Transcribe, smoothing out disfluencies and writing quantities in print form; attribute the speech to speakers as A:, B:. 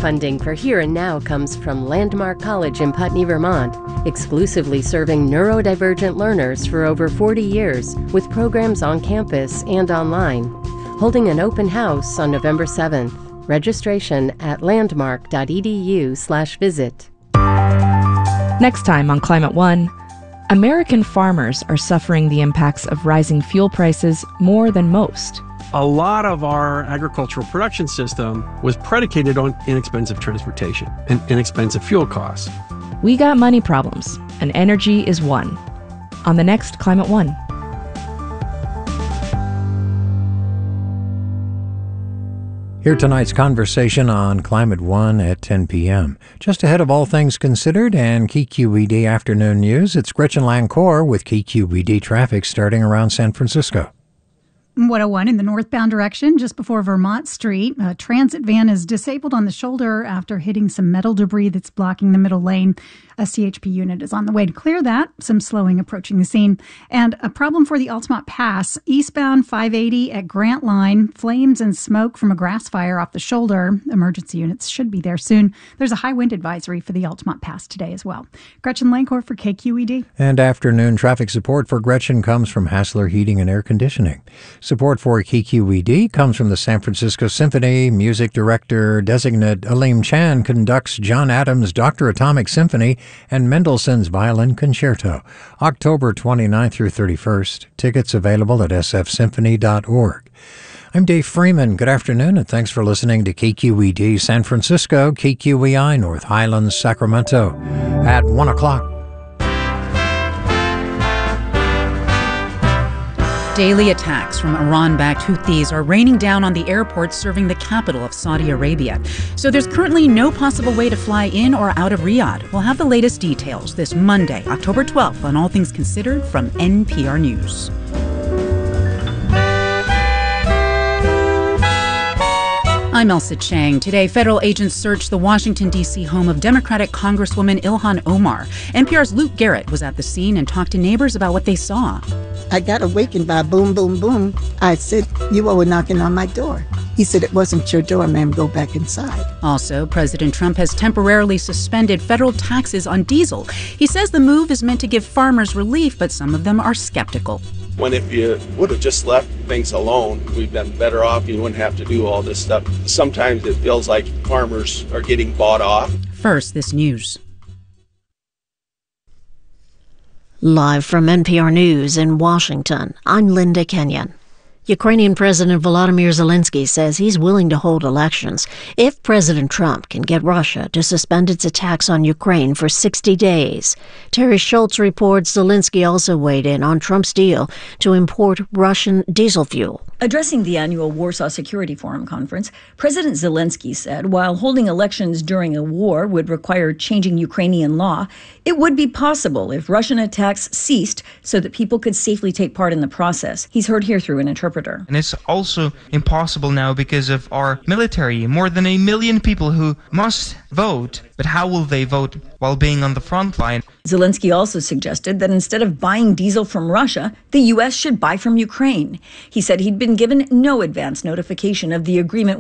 A: Funding for Here and Now comes from Landmark College in Putney, Vermont, exclusively serving neurodivergent learners for over 40 years with programs on campus and online. Holding an open house on November 7th. Registration at landmark.edu/visit.
B: Next time on Climate One, American farmers are suffering the impacts of rising fuel prices more than most.
C: A lot of our agricultural production system was predicated on inexpensive transportation and inexpensive fuel costs.
B: We got money problems, and energy is one. On the next Climate One.
D: Here tonight's conversation on Climate One at 10 p.m. Just ahead of All Things Considered and KQED Afternoon News, it's Gretchen Lancour with KQED traffic starting around San Francisco.
E: 101 in the northbound direction, just before Vermont Street. A transit van is disabled on the shoulder after hitting some metal debris that's blocking the middle lane. A CHP unit is on the way to clear that. Some slowing approaching the scene. And a problem for the Altamont Pass. Eastbound 580 at Grant Line. Flames and smoke from a grass fire off the shoulder. Emergency units should be there soon. There's a high wind advisory for the Altamont Pass today as well. Gretchen Lancour for KQED.
D: And afternoon traffic support for Gretchen comes from Hassler Heating and Air Conditioning. Support for KQED comes from the San Francisco Symphony. Music director designate Aleem Chan conducts John Adams' Dr. Atomic Symphony and Mendelssohn's Violin Concerto, October 29th through 31st. Tickets available at sfsymphony.org. I'm Dave Freeman. Good afternoon, and thanks for listening to KQED San Francisco, KQEI North Highlands, Sacramento. At 1 o'clock.
F: Daily attacks from Iran-backed Houthis are raining down on the airports serving the capital of Saudi Arabia. So there's currently no possible way to fly in or out of Riyadh. We'll have the latest details this Monday, October 12th, on All Things Considered from NPR News. I'm Elsa Chang. Today, federal agents searched the Washington, D.C. home of Democratic Congresswoman Ilhan Omar. NPR's Luke Garrett was at the scene and talked to neighbors about what they saw.
G: I got awakened by boom, boom, boom. I said, "You all were knocking on my door." He said, "It wasn't your door, ma'am. Go back inside."
F: Also, President Trump has temporarily suspended federal taxes on diesel. He says the move is meant to give farmers relief, but some of them are skeptical.
H: When if you would have just left things alone, we've been better off. You wouldn't have to do all this stuff. Sometimes it feels like farmers are getting bought off.
F: First, this news.
I: Live from NPR News in Washington, I'm Linda Kenyon. Ukrainian President Volodymyr Zelensky says he's willing to hold elections if President Trump can get Russia to suspend its attacks on Ukraine for 60 days. Terry Schultz reports Zelensky also weighed in on Trump's deal to import Russian diesel fuel.
J: Addressing the annual Warsaw Security Forum conference, President Zelensky said while holding elections during a war would require changing Ukrainian law, it would be possible if Russian attacks ceased so that people could safely take part in the process. He's heard here through an interpreter.
K: And it's also impossible now because of our military, more than 1 million people who must vote. But how will they vote while being on the front line?
J: Zelensky also suggested that instead of buying diesel from Russia, the U.S. should buy from Ukraine. He said he'd been given no advance notification of the agreement